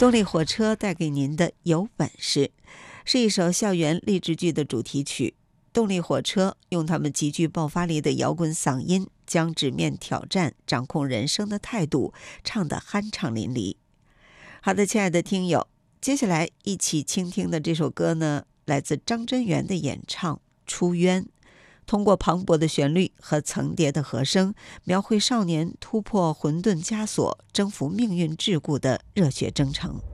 动力火车带给您的有本事，是一首校园励志剧的主题曲。动力火车用他们极具爆发力的摇滚嗓音，将直面挑战、掌控人生的态度唱得酣畅淋漓。好的，亲爱的听友，接下来一起倾听的这首歌呢，来自张真源的演唱《出渊》。通过磅礴的旋律和层叠的和声，描绘少年突破混沌枷锁、征服命运桎梏的热血征程。